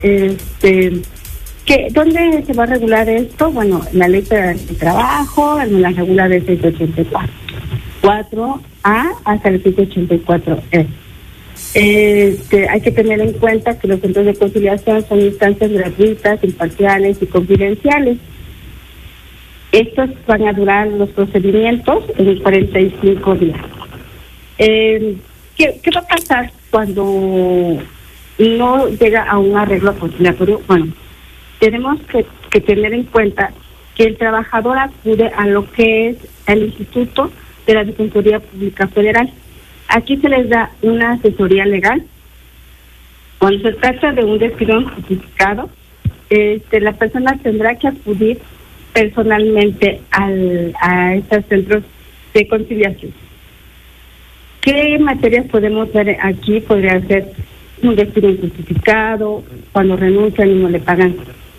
¿Dónde se va a regular esto? Bueno, la ley federal del trabajo la regula del 684, 4A hasta el 684E. Hay que tener en cuenta que los centros de conciliación son instancias gratuitas, imparciales y confidenciales. Estos van a durar los procedimientos en 45 días. ¿Qué va a pasar cuando no llega a un arreglo conciliatorio? Bueno, tenemos que tener en cuenta que el trabajador acude a lo que es el Instituto de la Defensoría Pública Federal. Aquí se les da una asesoría legal. Cuando se trata de un despido justificado, la persona tendrá que acudir personalmente a estos centros de conciliación. ¿Qué materias podemos ver aquí? Podría ser un despido injustificado, cuando renuncian y no le pagan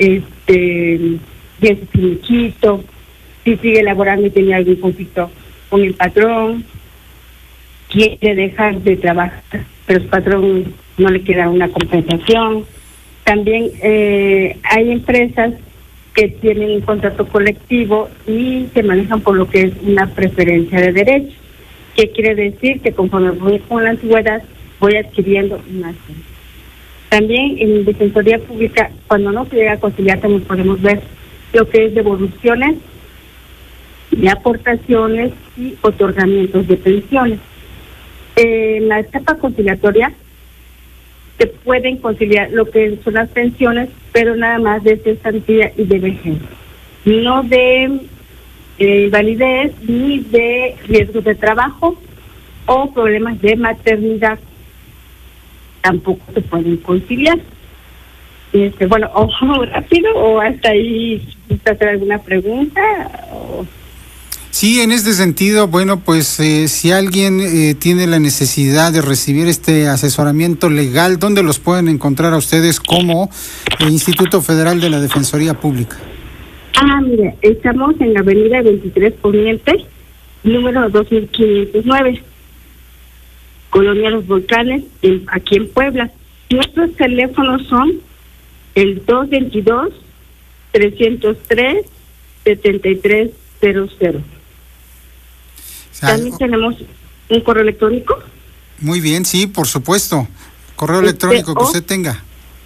bien su finiquito, si sigue laborando y tenía algún conflicto con el patrón, quiere dejar de trabajar, pero el patrón no le queda una compensación. También hay empresas que tienen un contrato colectivo y se manejan por lo que es una preferencia de derechos. ¿Qué quiere decir? Que conforme voy con la antigüedad, voy adquiriendo más. También en Defensoría Pública, cuando no se llega a conciliar, también podemos ver lo que es devoluciones de aportaciones y otorgamientos de pensiones. En la etapa conciliatoria se pueden conciliar lo que son las pensiones, pero nada más de cesantía y de vejez, no de invalidez ni de riesgos de trabajo o problemas de maternidad. Tampoco se pueden conciliar. Bueno, o rápido o hasta ahí, ¿gusta hacer alguna pregunta? Sí, en este sentido, bueno, pues si alguien tiene la necesidad de recibir este asesoramiento legal, ¿dónde los pueden encontrar a ustedes como Instituto Federal de la Defensoría Pública? Mire, estamos en la avenida 23 Poniente, número 2509, Colonia Los Volcanes, aquí en Puebla. Nuestros teléfonos son el 222-303-7300. También tenemos un correo electrónico. Muy bien, sí, por supuesto. Correo electrónico que usted tenga.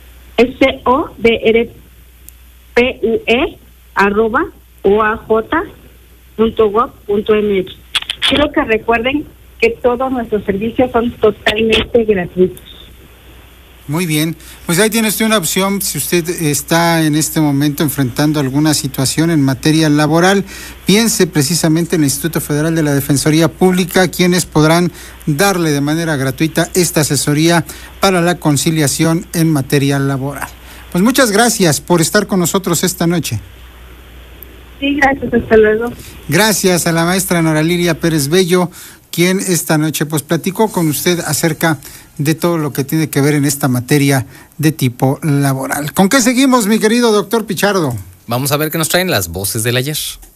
SODRPUE@oaj.gov.mx. Quiero que recuerden que todos nuestros servicios son totalmente gratuitos. Muy bien, pues ahí tiene usted una opción si usted está en este momento enfrentando alguna situación en materia laboral. Piense precisamente en el Instituto Federal de la Defensoría Pública, quienes podrán darle de manera gratuita esta asesoría para la conciliación en materia laboral. Pues muchas gracias por estar con nosotros esta noche. Sí, gracias, hasta luego. Gracias a la maestra Nora Lilia Pérez Bello, quien esta noche pues platicó con usted acerca de todo lo que tiene que ver en esta materia de tipo laboral. ¿Con qué seguimos, mi querido doctor Pichardo? Vamos a ver qué nos traen las voces del ayer.